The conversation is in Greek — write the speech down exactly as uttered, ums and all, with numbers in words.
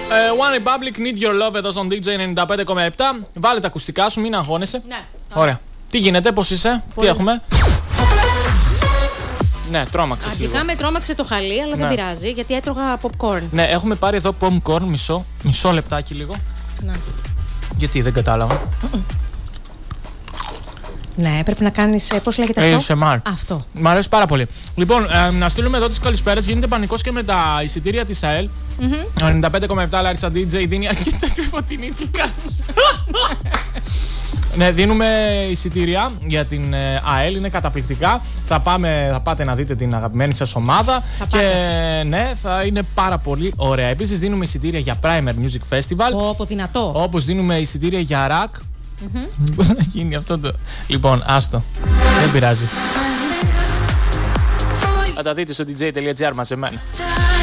One Republic, Need Your Love εδώ στον ντι τζέι ενενήντα πέντε κόμμα επτά. Βάλε τα ακουστικά σου, μην αγχώνεσαι. Ναι. Ωραία. Τι γίνεται, πώς είσαι, Πολύ. τι έχουμε. Ναι, τρόμαξε λίγο. Αρχικά με τρόμαξε το χαλί, αλλά Ναι. δεν πειράζει γιατί έτρωγα popcorn. Ναι, έχουμε πάρει εδώ popcorn, μισό, μισό λεπτάκι λίγο. Ναι. Γιατί δεν κατάλαβα. Ναι, πρέπει να κάνεις. Πώς λέγεται έι αυτό? ες εμ αρ. Αυτό. Μ' αρέσει πάρα πολύ. Λοιπόν, ε, να στείλουμε εδώ τις καλησπέρες. Γίνεται πανικός και με τα εισιτήρια της ΑΕΛ. Mm-hmm. ενενήντα πέντε κόμμα επτά Λάρισα ντι τζέι δίνει αρκετά τη φωτεινή. Τι κάνεις? Ναι, δίνουμε εισιτήρια για την ε, ΑΕΛ. Είναι καταπληκτικά. Θα, πάμε, θα πάτε να δείτε την αγαπημένη σας ομάδα. Θα Και πάτε. ναι, θα είναι πάρα πολύ ωραία. Επίσης, δίνουμε εισιτήρια για Primer Music Festival. Πω, δυνατό. Όπως δίνουμε εισιτήρια για ρακ. Mm-hmm. Πώς θα γίνει αυτό το. Λοιπόν, άστο. Δεν πειράζει. Θα τα δείτε στο ντι τζέι τελεία τζι άρ μαζεμένα.